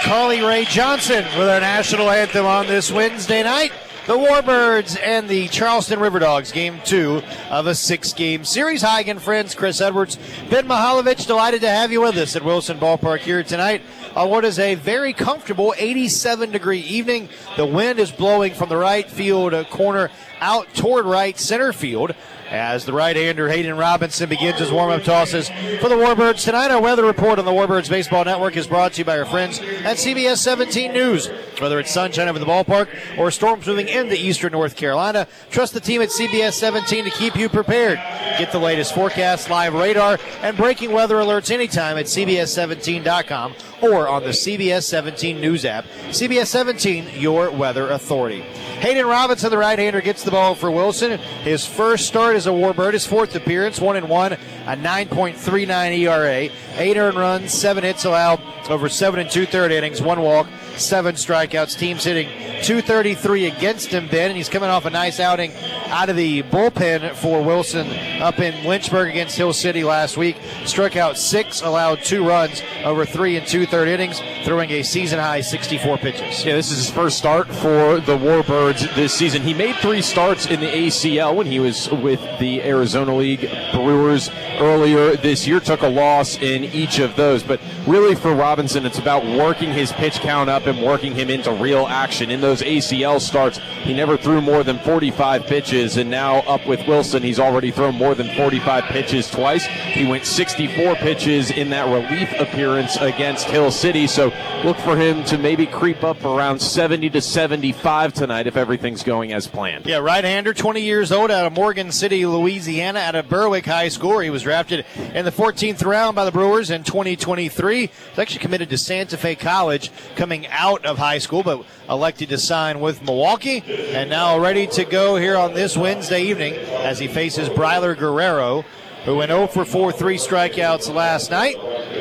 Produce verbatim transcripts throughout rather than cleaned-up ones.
Carly Rae Johnson with our national anthem on this Wednesday night. The Warbirds and the Charleston River Dogs, game two of a six-game series. Hi again, friends. Chris Edwards, Ben Mihaljevic, delighted to have you with us at Wilson Ballpark here tonight on what is a very comfortable eighty-seven degree evening. The wind is blowing from the right field corner out toward right center field as the right-hander Hayden Robinson begins his warm-up tosses for the Warbirds tonight. Our weather report on the Warbirds Baseball Network is brought to you by our friends at C B S seventeen News. Whether it's sunshine over the ballpark or storms moving into eastern North Carolina, trust the team at C B S seventeen to keep you prepared. Get the latest forecast, live radar, and breaking weather alerts anytime at C B S seventeen dot com or on the C B S seventeen News app. C B S seventeen, your weather authority. Hayden Robinson, the right-hander, gets the ball for Wilson. His first start as a Warbird, his fourth appearance, one and one, a nine point three nine E R A, eight earned runs, seven hits allowed over seven and two-third innings, one walk, seven strikeouts. Team's hitting two thirty-three against him, Ben, and he's coming off a nice outing out of the bullpen for Wilson up in Lynchburg against Hill City last week. Struck out six, allowed two runs over three and two-third innings, throwing a season-high sixty-four pitches. Yeah, this is his first start for the Warbirds this season. He made three starts in the A C L when he was with the Arizona League Brewers earlier this year. Took a loss in each of those. But really for Robinson, it's about working his pitch count up and working him into real action. In those A C L starts, he never threw more than forty-five pitches, and now up with Wilson, he's already thrown more than forty-five pitches twice. He went sixty-four pitches in that relief appearance against Hill City, so look for him to maybe creep up around seventy to seventy-five tonight if everything's going as planned. Yeah, right-hander, twenty years old, out of Morgan City, Louisiana, out of Berwick High School. He was drafted in the fourteenth round by the Brewers in twenty twenty-three. He's actually committed to Santa Fe College coming out of high school, but elected to sign with Milwaukee, and now ready to go here on this Wednesday evening as he faces Bryler Guerrero, who went oh for four, three strikeouts last night.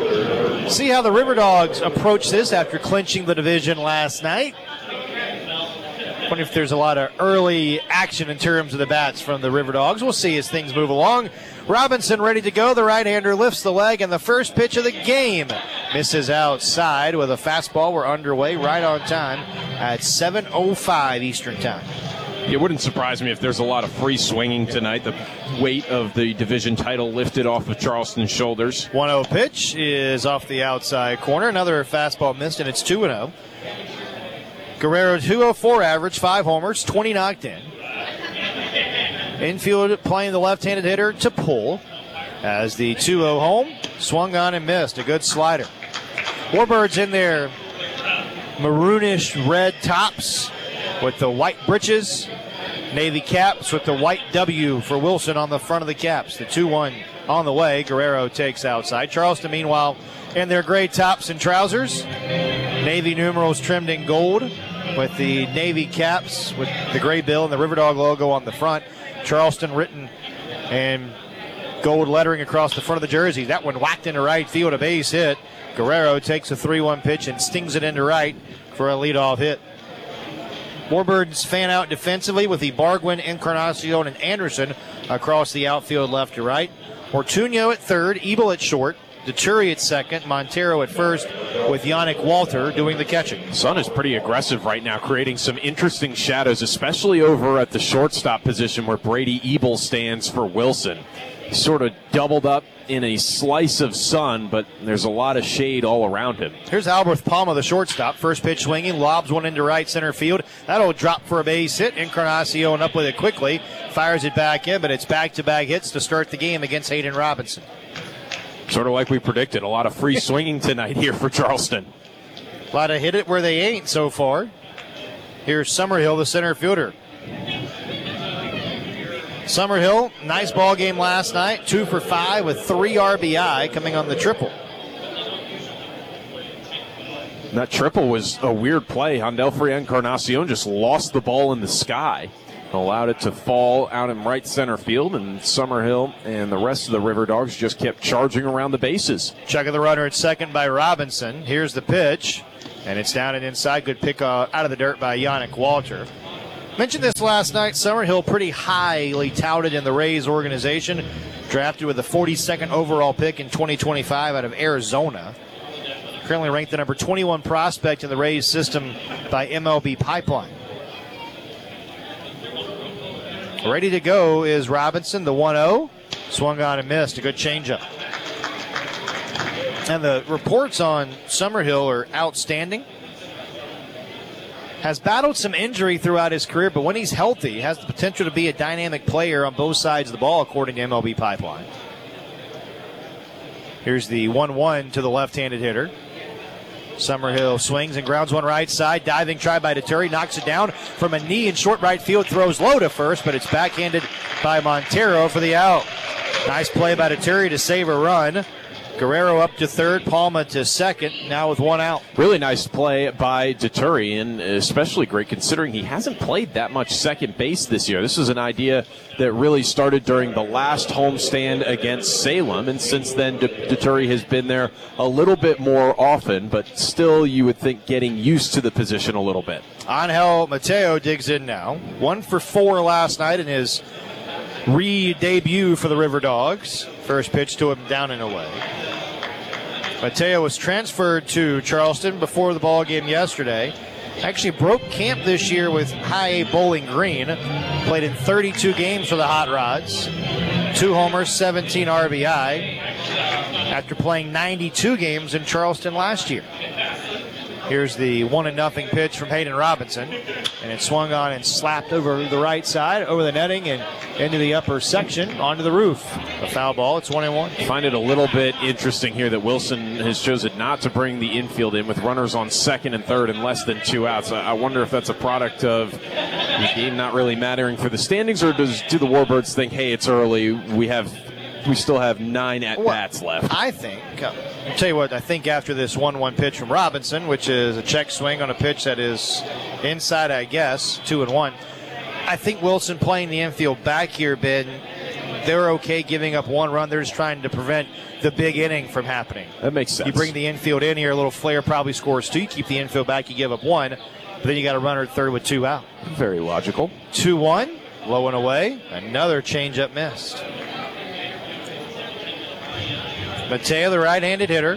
See how the River Dogs approach this after clinching the division last night. I wonder if there's a lot of early action in terms of the bats from the River Dogs. We'll see as things move along. Robinson ready to go. The right-hander lifts the leg, and the first pitch of the game misses outside with a fastball. We're underway right on time at seven oh five Eastern Time. It wouldn't surprise me if there's a lot of free swinging tonight. The weight of the division title lifted off of Charleston's shoulders. one oh pitch is off the outside corner. Another fastball missed, and it's two and oh. Guerrero, two oh four average, five homers, twenty knocked in. Infield playing the left-handed hitter to pull as the two oh home. Swung on and missed. A good slider. Warbirds in their maroonish red tops with the white breeches. Navy caps with the white W for Wilson on the front of the caps. The two one on the way. Guerrero takes outside. Charleston, meanwhile, in their gray tops and trousers. Navy numerals trimmed in gold with the Navy caps with the gray bill and the River Dog logo on the front. Charleston written and gold lettering across the front of the jersey. That one whacked into right field, a base hit. Guerrero takes a three one pitch and stings it into right for a leadoff hit. Warbirds fan out defensively with the Bargwin, Encarnacion, and Anderson across the outfield left to right. Ortuño at third, Ebel at short, Deturi at second, Montero at first, with Yannick Walter doing the catching. Sun is pretty aggressive right now, creating some interesting shadows, especially over at the shortstop position where Brady Ebel stands for Wilson. He's sort of doubled up in a slice of sun, but there's a lot of shade all around him. Here's Alberth Palma, the shortstop. First pitch swinging, lobs one into right center field. That'll drop for a base hit. Encarnacion up with it quickly, fires it back in, but it's back-to-back hits to start the game against Hayden Robinson. Sort of like we predicted, a lot of free swinging tonight here for Charleston. A lot of hit it where they ain't so far. Here's Summerhill, the center fielder. Summerhill, nice ball game last night, two for five with three R B I coming on the triple. That triple was a weird play. Handelfrey Encarnacion just lost the ball in the sky, allowed it to fall out in right center field, and Summerhill and the rest of the River Dogs just kept charging around the bases. Check of the runner at second by Robinson. Here's the pitch, and it's down and inside. Good pick uh, out of the dirt by Yannick Walter. Mentioned this last night. Summerhill pretty highly touted in the Rays organization. Drafted with the forty-second overall pick in twenty twenty-five out of Arizona. Currently ranked the number twenty-one prospect in the Rays system by M L B Pipeline. Ready to go is Robinson, the one oh. Swung on and missed. A good changeup. And the reports on Summerhill are outstanding. Has battled some injury throughout his career, but when he's healthy, has the potential to be a dynamic player on both sides of the ball, according to M L B Pipeline. Here's the one one to the left-handed hitter. Summerhill swings and grounds one right side. Diving try by Deturi. Knocks it down from a knee in short right field. Throws low to first, but it's backhanded by Montero for the out. Nice play by Deturi to save a run. Guerrero up to third, Palma to second, now with one out. Really nice play by Deturi, and especially great considering he hasn't played that much second base this year. This is an idea that really started during the last homestand against Salem, and since then Deturi has been there a little bit more often, but still you would think getting used to the position a little bit. Angel Mateo digs in now. One for four last night in his re-debut for the River Dogs. First pitch to him down and away. Mateo was transferred to Charleston before the ball game yesterday. Actually broke camp this year with High A Bowling Green. Played in thirty-two games for the Hot Rods. Two homers, seventeen R B I. After playing ninety-two games in Charleston last year. Here's the one and nothing pitch from Hayden Robinson. And it swung on and slapped over the right side, over the netting, and into the upper section, onto the roof. A foul ball. It's one and one. I find it a little bit interesting here that Wilson has chosen not to bring the infield in with runners on second and third and less than two outs. I wonder if that's a product of the game not really mattering for the standings, or does do the Warbirds think, hey, it's early, we have we still have nine at-bats well, left? I think, uh, I'll tell you what, I think after this one one pitch from Robinson, which is a check swing on a pitch that is inside, I guess, two and one, I think Wilson playing the infield back here, Ben, they're okay giving up one run. They're just trying to prevent the big inning from happening. That makes sense. You bring the infield in here, a little flare probably scores two. You keep the infield back, you give up one, but then you got a runner at third with two out. Very logical. two one, low and away. Another changeup missed. Mateo, the right-handed hitter,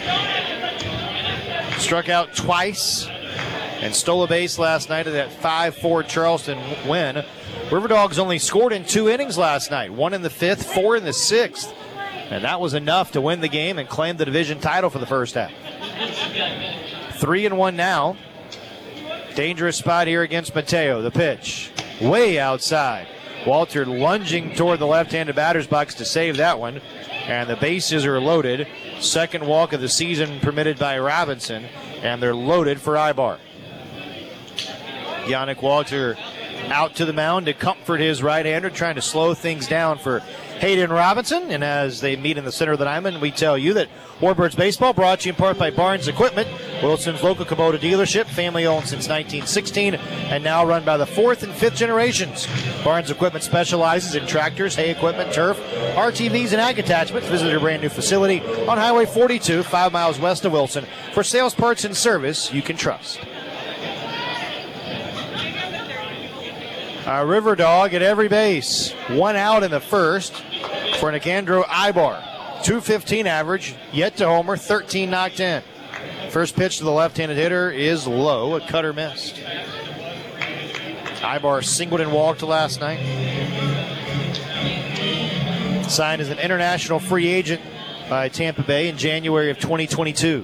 struck out twice and stole a base last night of that five four Charleston win. River Dogs only scored in two innings last night, one in the fifth, four in the sixth, and that was enough to win the game and claim the division title for the first half. Three and one now. Dangerous spot here against Mateo. The pitch, way outside. Walter lunging toward the left-handed batter's box to save that one. And the bases are loaded. Second walk of the season permitted by Robinson. And they're loaded for Ibar. Yannick Walter out to the mound to comfort his right-hander, trying to slow things down for Hayden Robinson. And as they meet in the center of the diamond, we tell you that Warbirds Baseball brought to you in part by Barnes Equipment, Wilson's local Kubota dealership, family-owned since nineteen sixteen, and now run by the fourth and fifth generations. Barnes Equipment specializes in tractors, hay equipment, turf, R T Vs, and ag attachments. Visit their brand new facility on Highway forty-two, five miles west of Wilson, for sales, parts, and service you can trust. A River Dog at every base. One out in the first for Nicandro Ibar. two fifteen average, yet to homer, thirteen knocked in. First pitch to the left-handed hitter is low, a cutter missed. Ibar singled and walked last night. Signed as an international free agent by Tampa Bay in January of twenty twenty-two.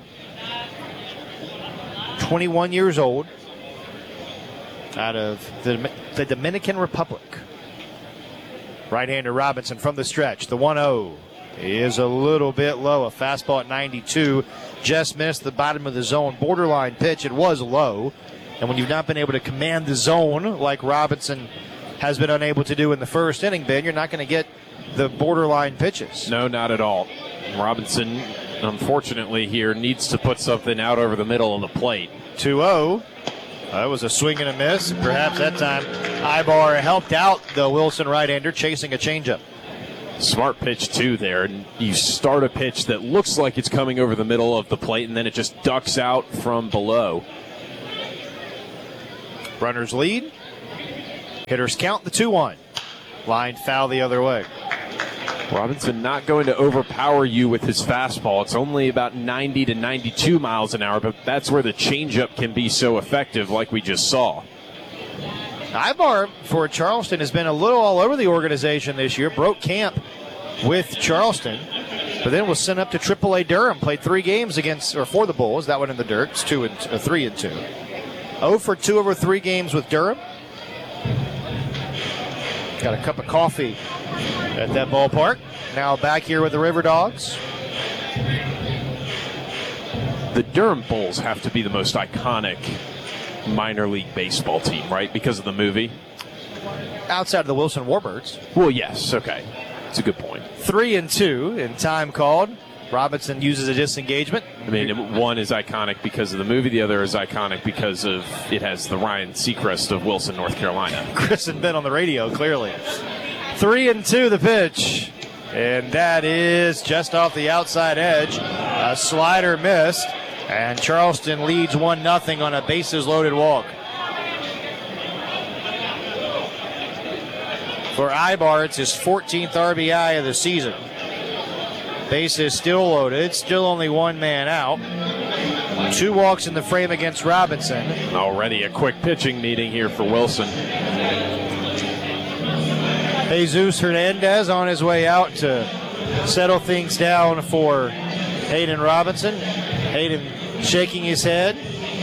twenty-one years old, out of the, the Dominican Republic. Right-hander Robinson from the stretch. The one oh is a little bit low. A fastball at ninety-two. Just missed the bottom of the zone. Borderline pitch. It was low. And when you've not been able to command the zone like Robinson has been unable to do in the first inning, Ben, you're not going to get the borderline pitches. No, not at all. Robinson, unfortunately here, needs to put something out over the middle of the plate. two oh. That was a swing and a miss. Perhaps that time Ibar helped out the Wilson right-hander chasing a changeup. Smart pitch, too, there. And you start a pitch that looks like it's coming over the middle of the plate, and then it just ducks out from below. Runners lead. Hitters count the two one. Line foul the other way. Robinson not going to overpower you with his fastball. It's only about ninety to ninety-two miles an hour, but that's where the changeup can be so effective, like we just saw. Ibar for Charleston has been a little all over the organization this year. Broke camp with Charleston, but then was sent up to triple A Durham. Played three games against, or for the Bulls. That one in the dirt. It's two and uh, three and two. oh for two over three games with Durham. Got a cup of coffee at that ballpark. Now back here with the River Dogs. The Durham Bulls have to be the most iconic minor league baseball team, right? Because of the movie. Outside of the Wilson Warbirds. Well, yes. Okay. That's a good point. Three and two in time called. Robinson uses a disengagement. I mean, one is iconic because of the movie. The other is iconic because of it has the Ryan Seacrest of Wilson, North Carolina. Chris had been on the radio, clearly. Three and two the pitch. And that is just off the outside edge. A slider missed. And Charleston leads one nothing on a bases-loaded walk. For Ibar, it's his fourteenth R B I of the season. Bases still loaded, still only one man out. Two walks in the frame against Robinson. Already a quick pitching meeting here for Wilson. Jesus Hernandez on his way out to settle things down for Hayden Robinson. Hayden shaking his head.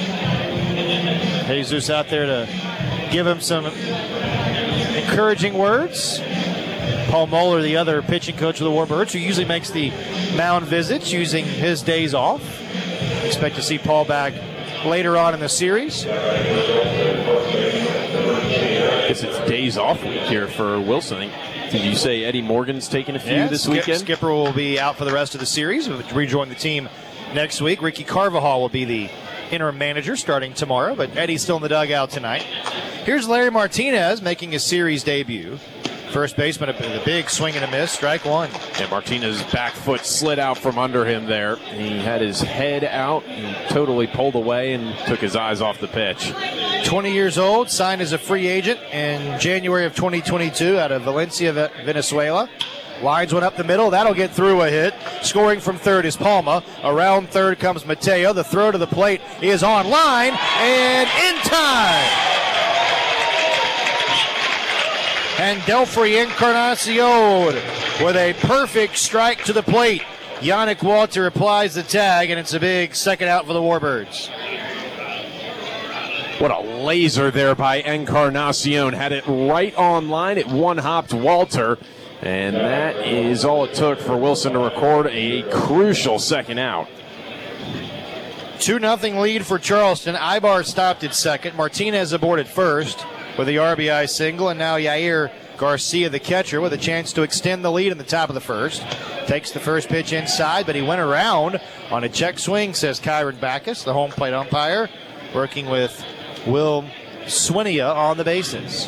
Jesus out there to give him some encouraging words. Paul Moeller, the other pitching coach of the Warbirds, who usually makes the mound visits using his days off. Expect to see Paul back later on in the series. I guess it's days off week here for Wilson. Did you say Eddie Morgan's taking a few yeah, this Skip, weekend? Skipper will be out for the rest of the series. He'll rejoin the team next week. Ricky Carvajal will be the interim manager starting tomorrow, but Eddie's still in the dugout tonight. Here's Larry Martinez making his series debut. First baseman, a big swing and a miss, strike one. And Martinez's back foot slid out from under him there. He had his head out and totally pulled away and took his eyes off the pitch. twenty years old, signed as a free agent in January of twenty twenty-two out of Valencia, Venezuela. Lines one up the middle. That'll get through a hit. Scoring from third is Palma. Around third comes Mateo. The throw to the plate is on line and in time. And Delfrey Encarnacion with a perfect strike to the plate. Yannick Walter applies the tag, and it's a big second out for the Warbirds. What a laser there by Encarnacion. Had it right on line. It one-hopped Walter. And that is all it took for Wilson to record a crucial second out. two nothing lead for Charleston. Ibar stopped at second. Martinez aboard at first with the R B I single. And now Yair Garcia, the catcher, with a chance to extend the lead in the top of the first. Takes the first pitch inside, but he went around on a check swing, says Kyron Backus, the home plate umpire, working with Will Swinia on the bases.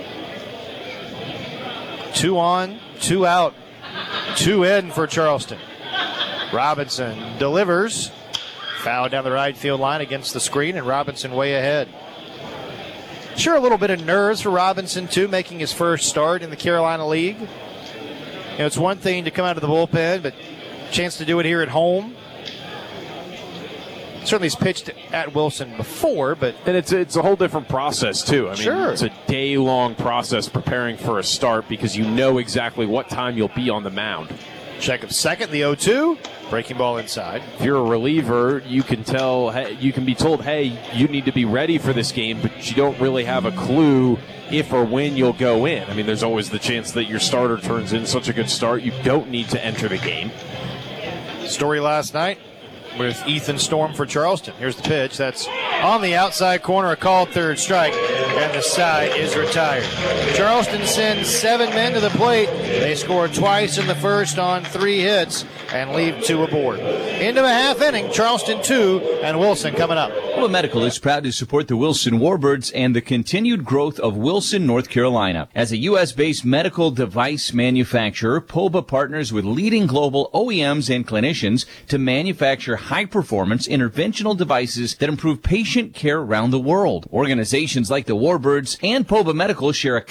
Two on, two out, two in for Charleston. Robinson delivers. Foul down the right field line against the screen, and Robinson way ahead. Sure, a little bit of nerves for Robinson, too, making his first start in the Carolina League. You know, it's one thing to come out of the bullpen, but chance to do it here at home. Certainly he's pitched at Wilson before, but... And it's, it's a whole different process, too. I mean, sure. It's a day-long process preparing for a start because you know exactly what time you'll be on the mound. Check of second, the oh two. Breaking ball inside. If you're a reliever, you can tell, you can be told, hey, you need to be ready for this game, but you don't really have a clue if or when you'll go in. I mean, there's always the chance that your starter turns in such a good start, you don't need to enter the game. Story last night with Ethan Storm for Charleston. Here's the pitch. That's on the outside corner, a called third strike, and the side is retired. Charleston sends seven men to the plate. They score twice in the first on three hits and leave two aboard. Into a half inning, Charleston two and Wilson coming up. Poba Medical is proud to support the Wilson Warbirds and the continued growth of Wilson, North Carolina. As a U S-based medical device manufacturer, Poba partners with leading global O E Ms and clinicians to manufacture high-performance interventional devices that improve patient care around the world. Organizations like the Warbirds and Poba Medical share a